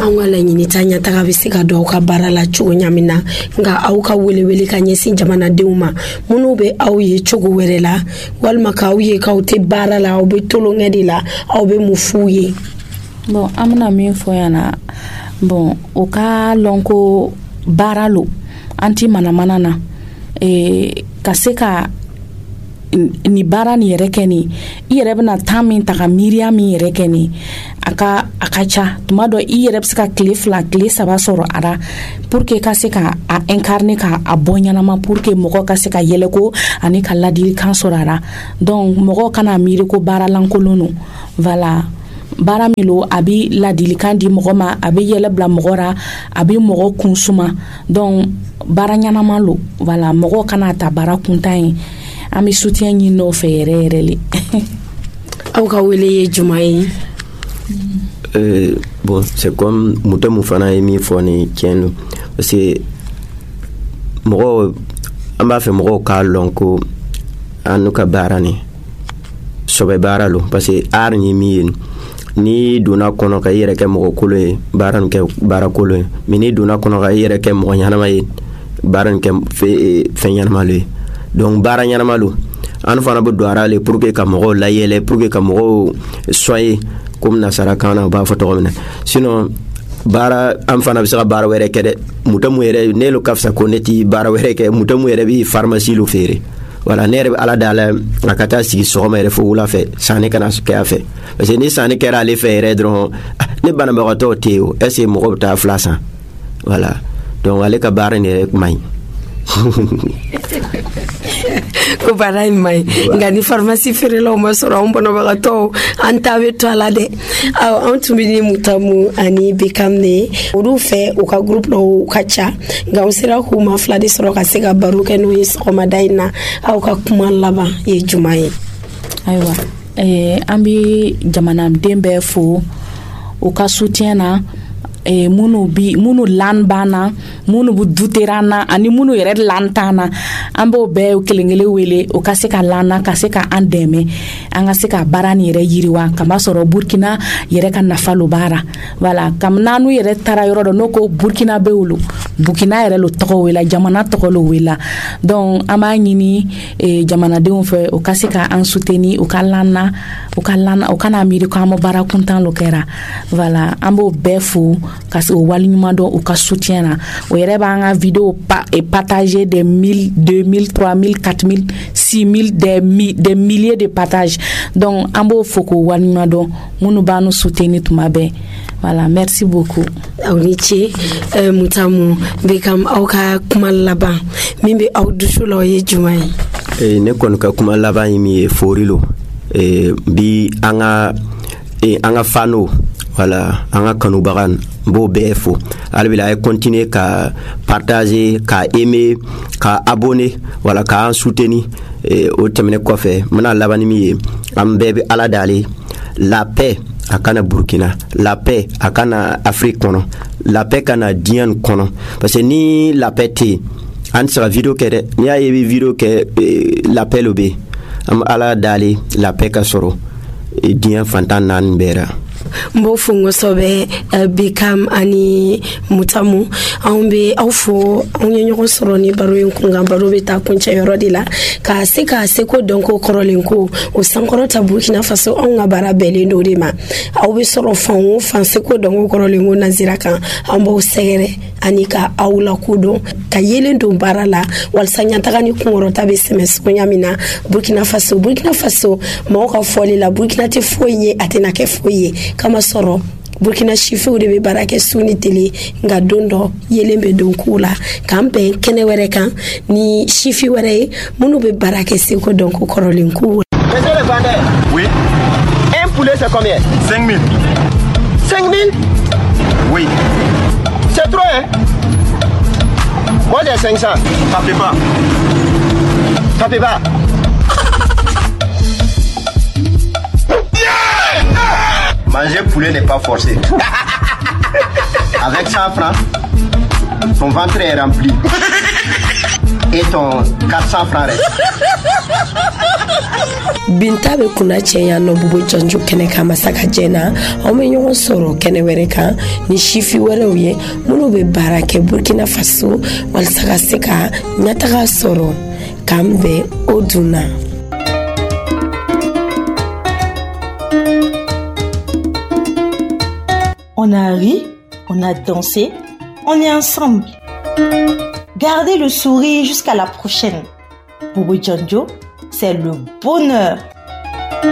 an wala nyini tanya taga bɛ se ka dɔw ka baara la cogo ɲamina nga aw ka wele ka ɲɛsin jamanadenw ma minnu bɛ aw ye cogo wɛrɛ la walima k'aw ye k'aw tɛ baara la aw bɛ tolonkɛ de la aw bɛ mun f'u ye. Bon an bɛna min fɔ yan na bon o ka lɔn ko baara lo an ti manamana na ka se ka ni baara ni yɛrɛ kɛ ni i yɛrɛ bɛna temps min ta ka miiriya min yɛrɛ kɛ ni a ka ca tuma dɔ i yɛrɛ bɛ se ka tile 2 tile 3 sɔrɔ a la pour que ka se ka a incarner ka a bɔ ɲɛnama pour que mɔgɔ ka se ka yɛlɛ ko ani ka ladilikan sɔrɔ a la donc mɔgɔ kana miiri ko baara lankolon no voilà baara min lo a bɛ ladilikan di mɔgɔ ma a bɛ yɛlɛ bila mɔgɔ ra a bɛ mɔgɔ kun suma donc baara ɲɛnama lo voilà mɔgɔ kana ta baara kuntan ye an bɛ soutien ɲini n'o fɛ yɛrɛ le. Aw ka wele ye juma ye? Bon c'est comme mutamu fana ye min fɔ ni tiɲɛ don parce que mɔgɔ an b'a fɛ mɔgɔw k'a lɔn ko an n'u ka baara ni sɔbɛ baara lo parce que art ni min ye ni donna kɔnɔ ka i yɛrɛ kɛ mɔgɔ kolo ye baara nin kɛ baara kolo ye mais ni donna kɔnɔ ka i yɛrɛ kɛ mɔgɔ ɲanama ye baara nin kɛ fɛn ɲanama lo ye donc baara ɲanama lo an fana bɛ don ara le pour que ka mɔgɔw layɛlɛ pour que ka mɔgɔw soyer comme nasara kan na u b'a fɔ tɔgɔ min na sinon baara an fana bɛ se ka baara wɛrɛ kɛ dɛ mutamu yɛrɛ ne lo ka fisa ko ne ti baara wɛrɛ kɛ mutamu yɛrɛ bɛ pharmacie lo feere voilà ne yɛrɛ bɛ ala dala a ka taa sigi sɔgɔma yɛrɛ fo wula fɛ sanni kana kɛ a fɛ parce que ni sanni kɛra ale fɛ yɛrɛ dɔrɔn ne banabagatɔw tɛ yen o est ce que mɔgɔw bɛ taa fila san voilà donc ale ka baara nin yɛrɛ man ɲi. Ko baara in man ɲi nka ni pharmacie feerelaw ma sɔrɔ an banabagatɔw an ta bɛ to a la dɛ. An tun bɛ ni Mutamu ani Bekam ne olu fɛ u ka groupe dɔw ka ca nka an sera k'u ma fila de sɔrɔ ka se ka baro kɛ n'o ye sɔgɔmada in na aw ka kuma laban ye juma ye? Ayiwa an bɛ jamanaden bɛɛ fo u ka soutien na munu lan bana munu bu duterana ani munu yɛrɛ lan tana an b'o bɛɛ kelenkelen wele o ka se ka lana ka se ka an dɛmɛ an ka se ka baara ni yɛrɛ yiriwa kama sɔrɔ Burkina yɛrɛ ka nafa lo baara voilà kam nanu yɛrɛ tara yɔrɔ dɔ no ko Burkina bɛ wolo Burkina yɛrɛ lo tɔgɔ wela jamana tɔgɔ lo wela donc an b'a ɲini jamanadenw fɛ o ka se ka an soutenir o ka lana o kana miiri ko an ma baara kuntan lo kɛra voilà an b'o bɛɛ fo ka se o wali ɲuman dɔn u ka soutien na o yɛrɛ b'an ka vidéo partager des 1000 2000 3000 4000 6000 des milliers de partages donc an b'o fo k'o wali ɲuman dɔn minnu b'an nu soutenir tuma bɛɛ voilà merci beaucoup. Aw ni ce Mutamu Bekam aw ka kuma laban min bɛ aw dusu la o ye juma ye? Ne kɔni ka kuma laban ye min ye fori lo bi an ka fano voilà an ka kanubaga b'o bɛɛ fo hali bi a ye continuer ka partager ka aimer ka abonner voilà ka an soutenir o tɛmɛnen kɔfɛ n bɛna laban ni min ye an bɛɛ bɛ ala dale la paix a kana Burkina la paix a kana Afrique kɔnɔ la paix kana diɲɛ kɔnɔ parce que ni la paix tɛ an tɛ se ka video kɛ dɛ n'i y'a ye i bɛ video kɛ la paix lo bɛ an bɛ ala dale la paix ka sɔrɔ diɲɛ fantan naani bɛɛ la. Mbo fungo sobe Bekam ani Mutamu an bɛ aw fo an ye ɲɔgɔn sɔrɔ ni baro in kun kan baro bɛ taa kuncɛ yɔrɔ de la ka se ko dɔn ko kɔrɔlen ko o sankɔrɔta Burkina Faso anw ka baara bɛɛlen do de ma aw bɛ sɔrɔ fan o fan se ko dɔn ko kɔrɔlen ko nazira kan an b'aw sɛgɛrɛ ani ka aw la kodɔn ka yelen don baara la walasa ɲataga ni kunkɔrɔta bɛ sɛmɛ sogoya min na Burkina Faso mɔgɔw ka fɔli la Burkina tɛ foyi ye a tɛna kɛ foyi ye kama sɔrɔ Burkina sifiw de bɛ baara kɛ su ni tele nka don dɔ yelen bɛ don k'u la k'an bɛn kɛnɛ wɛrɛ kan ni sifi wɛrɛ ye minnu bɛ baara kɛ seko dɔn ko kɔrɔlen k'u. Monsieur le vendeur, oui. Un poulet c'est combien? 5 000. 5 000? Oui. C'est trop hein? Moi j'ai 500. Tapez pas. Tapez pas. Manger poulet n'est pas forcé. Avec 100 francs, ton ventre est rempli. Et ton 400 francs reste. Binta be kuna cɛya nɔ Bobo Janjo kɛnɛ kan masaka jɛna aw bɛ ɲɔgɔn sɔrɔ kɛnɛ wɛrɛ kan ni sifi wɛrɛw ye minnu bɛ baara kɛ Burkina Faso walasa ka se ka ɲɛtaga sɔrɔ k'an bɛn o dunna. On a ri, on a dansé, on est ensemble. Gardez le sourire jusqu'à la prochaine. Bobo Janjo, c'est le bonheur.